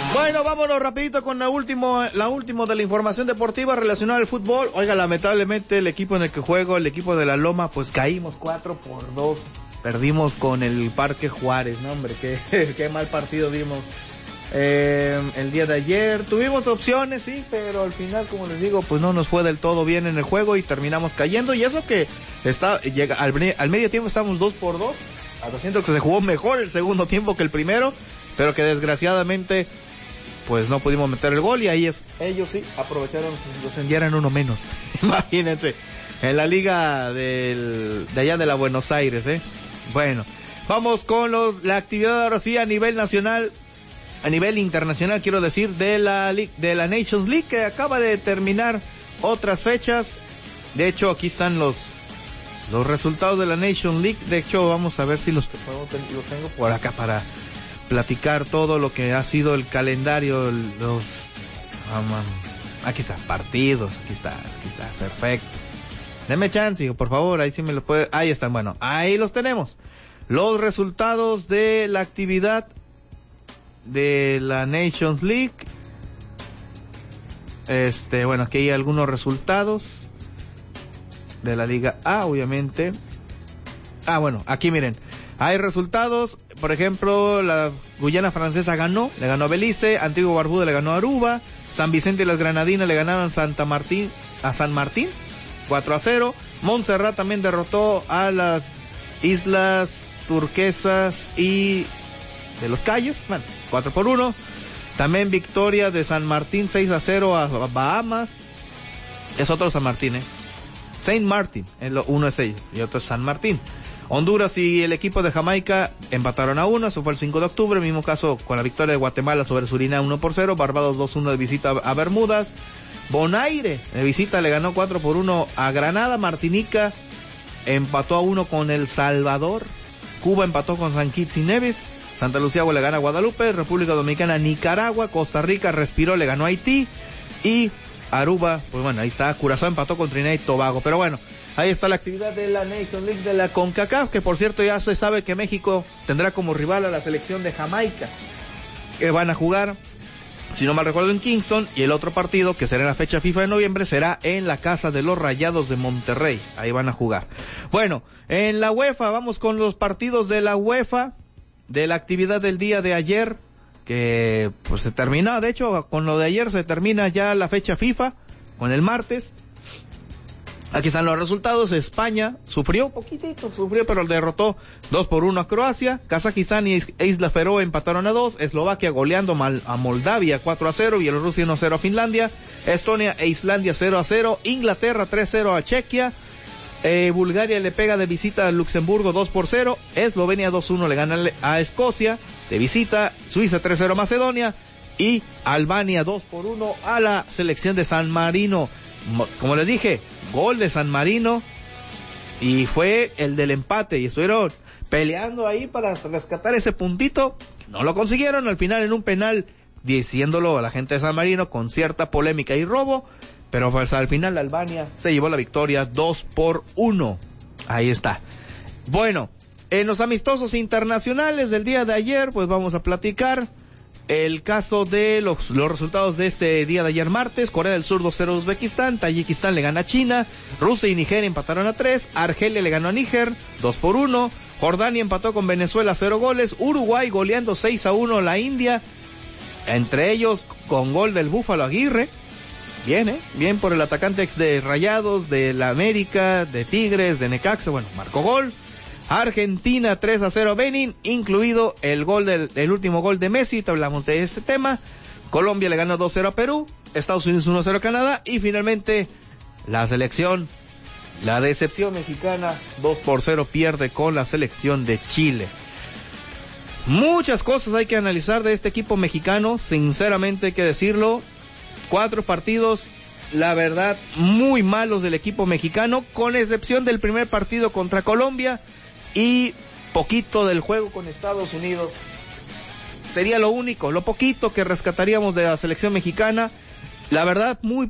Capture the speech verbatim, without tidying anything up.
Bueno, vámonos rapidito con la último, la última de la información deportiva relacionada al fútbol. Oiga, lamentablemente el equipo en el que juego, el equipo de la Loma, pues caímos cuatro por dos. Perdimos con el Parque Juárez, no hombre, qué, qué mal partido dimos. Eh, el día de ayer tuvimos opciones, sí, pero al final, como les digo, pues no nos fue del todo bien en el juego y terminamos cayendo. Y eso que está llega al, al medio tiempo estamos dos por dos. Ahora siento que se jugó mejor el segundo tiempo que el primero, pero que desgraciadamente pues no pudimos meter el gol y ahí es, ellos sí aprovecharon que los enviaran uno menos. Imagínense, en la liga del, de allá de la Buenos Aires, eh. Bueno, vamos con los, la actividad ahora sí a nivel nacional, a nivel internacional quiero decir, de la de la Nations League, que acaba de terminar otras fechas. De hecho, aquí están los los resultados de la Nations League. De hecho, vamos a ver si los, los tengo por acá para platicar todo lo que ha sido el calendario, los um, aquí está, partidos, aquí está, aquí está, perfecto. Deme chance, por favor, ahí sí me lo puede, ahí están, bueno, ahí los tenemos. Los resultados de la actividad de la Nations League. Este, bueno, aquí hay algunos resultados de la Liga A, obviamente. Ah, bueno, aquí miren, hay resultados, por ejemplo, la Guyana Francesa ganó, le ganó a Belice, Antigua Barbuda le ganó a Aruba, San Vicente y las Granadinas le ganaron a Santa Martín, a San Martín, cuatro a cero, Montserrat también derrotó a las Islas Turquesas y de los Cayos, bueno, cuatro por uno, también victoria de San Martín seis a cero a Bahamas, es otro San Martín, eh, Saint Martin, uno es ellos y otro es San Martín. Honduras y el equipo de Jamaica empataron a uno, eso fue el cinco de octubre, mismo caso con la victoria de Guatemala sobre Surinam uno por cero, Barbados dos uno de visita a Bermudas, Bonaire de visita le ganó cuatro por uno a Granada, Martinica empató a uno con El Salvador, Cuba empató con San Kitts y Nevis, Santa Lucía le gana a Guadalupe, República Dominicana Nicaragua, Costa Rica respiró, le ganó a Haití y Aruba, pues bueno, ahí está, Curazao empató con Trinidad y Tobago, pero bueno, ahí está la actividad de la Nations League de la CONCACAF, que por cierto ya se sabe que México tendrá como rival a la selección de Jamaica, que van a jugar, si no mal recuerdo, en Kingston, y el otro partido, que será en la fecha FIFA de noviembre, será en la casa de los Rayados de Monterrey, ahí van a jugar. Bueno, en la UEFA, vamos con los partidos de la UEFA, de la actividad del día de ayer, que pues se terminó, de hecho, con lo de ayer se termina ya la fecha FIFA, con el martes. Aquí están los resultados. España sufrió un poquitito, sufrió, pero derrotó dos por uno a Croacia. Kazajistán y Isla Feroe empataron a dos. Eslovaquia goleando mal a Moldavia cuatro a cero. Bielorrusia uno a cero a Finlandia. Estonia e Islandia cero a cero. Inglaterra tres a cero a Chequia. Eh, Bulgaria le pega de visita a Luxemburgo dos por cero. Eslovenia dos a uno le gana a Escocia. De visita, Suiza tres a cero a Macedonia. Y Albania dos por uno a la selección de San Marino. Como les dije, gol de San Marino y fue el del empate y estuvieron peleando ahí para rescatar ese puntito, no lo consiguieron al final en un penal, diciéndolo a la gente de San Marino con cierta polémica y robo, pero pues al final Albania se llevó la victoria dos por uno, ahí está. Bueno, en los amistosos internacionales del día de ayer, pues vamos a platicar el caso de los, los resultados de este día de ayer martes. Corea del Sur dos cero a Uzbekistán, Tayikistán le gana a China, Rusia y Nigeria empataron a tres, Argelia le ganó a Níger dos por uno, Jordania empató con Venezuela cero goles, Uruguay goleando seis a uno la India, entre ellos con gol del Búfalo Aguirre, bien, eh, bien por el atacante ex de Rayados, de la América, de Tigres, de Necaxa, bueno, marcó gol. Argentina tres a cero a Benin, incluido el gol del el último gol de Messi, te hablamos de este tema. Colombia le ganó dos cero a Perú, Estados Unidos uno cero a Canadá y finalmente la selección, la decepción mexicana, dos por cero pierde con la selección de Chile. Muchas cosas hay que analizar de este equipo mexicano, sinceramente hay que decirlo. Cuatro partidos, la verdad, muy malos del equipo mexicano, con excepción del primer partido contra Colombia y poquito del juego con Estados Unidos. Sería lo único, lo poquito que rescataríamos de la selección mexicana. La verdad, muy